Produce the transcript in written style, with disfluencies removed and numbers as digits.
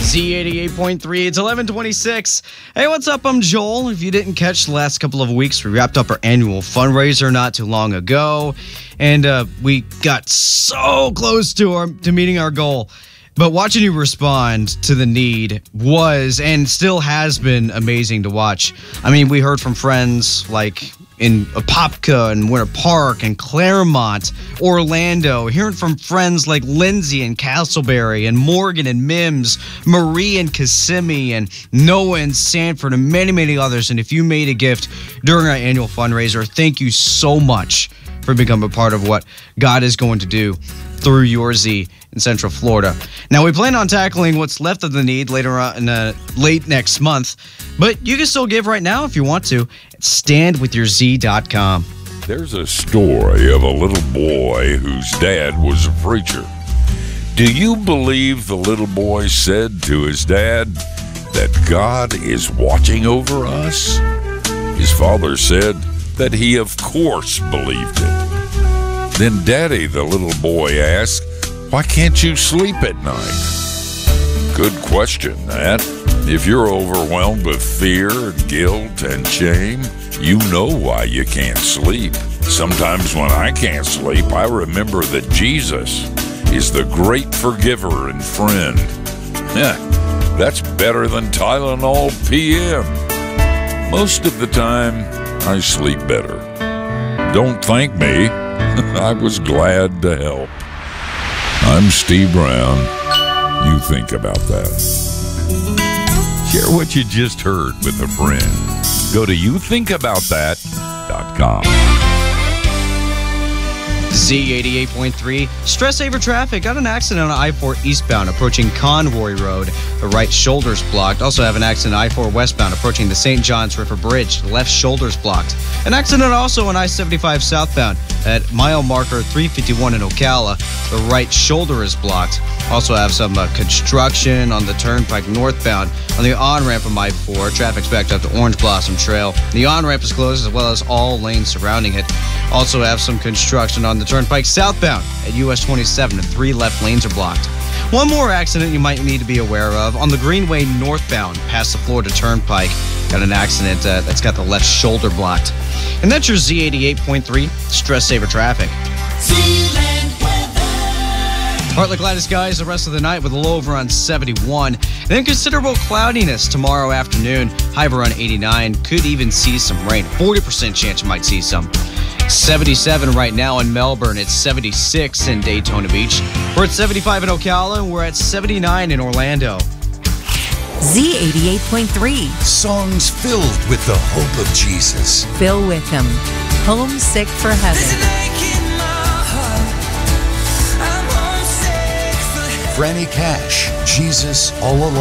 Z88.3, it's 11:26. Hey, what's up? I'm Joel. If you didn't catch the last couple of weeks, we wrapped up our annual fundraiser not too long ago, and we got so close to meeting our goal. But watching you respond to the need was and still has been amazing to watch. I mean, we heard from friends like in Apopka and Winter Park and Claremont, Orlando, hearing from friends like Lindsay and Castleberry and Morgan and Mims, Marie and Kissimmee and Noah and Sanford and many, many others. And if you made a gift during our annual fundraiser, thank you so much for becoming a part of what God is going to do through your Z in Central Florida. Now, we plan on tackling what's left of the need later on late next month, but you can still give right now if you want to at standwithyourz.com. There's a story of a little boy whose dad was a preacher. Do you believe the little boy said to his dad that God is watching over us? His father said that he of course believed it. Then Daddy, the little boy, asked, "Why can't you sleep at night?" Good question, that. If you're overwhelmed with fear, guilt, and shame, you know why you can't sleep. Sometimes when I can't sleep, I remember that Jesus is the great forgiver and friend. That's better than Tylenol PM. Most of the time, I sleep better. Don't thank me. I was glad to help. I'm Steve Brown. You think about that. Share what you just heard with a friend. Go to youthinkaboutthat.com. Z88.3, stress saver traffic. Got an accident on I-4 eastbound approaching Conroy Road. The right shoulder's blocked. Also have an accident on I-4 westbound approaching the St. Johns River Bridge. The left shoulder's blocked. An accident also on I-75 southbound at mile marker 351 in Ocala. The right shoulder is blocked. Also have some construction on the Turnpike northbound on the on-ramp from I-4. Traffic's backed up to Orange Blossom Trail. The on-ramp is closed as well as all lanes surrounding it. Also have some construction on the Turnpike southbound at US 27 and 3 left lanes are blocked. One more accident you might need to be aware of on the Greenway northbound past the Florida Turnpike. Got an accident that's got the left shoulder blocked. And that's your Z88.3 stress saver traffic. Partly cloudy skies the rest of the night with a low of around 71. And then considerable cloudiness tomorrow afternoon. High of around 89. Could even see some rain. 40% chance you might see some. 77 right now in Melbourne. It's 76 in Daytona Beach. We're at 75 in Ocala. And we're at 79 in Orlando. Z88.3. Songs filled with the hope of Jesus. Fill with him. Homesick for heaven. Franny Cash, Jesus All Alone.